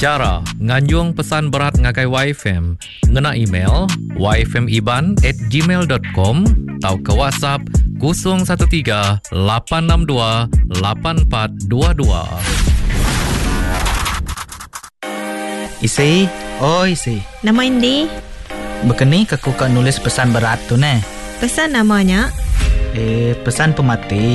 Cara nganjung pesan berat ngagai YFM, ngena email yfmiban@gmail.com atau ke WhatsApp 013 862 8422. Isi, oh isi. Nama Indi? Bekeni aku nulis pesan berat tu ne. Pesan namanya? Pesan pemati.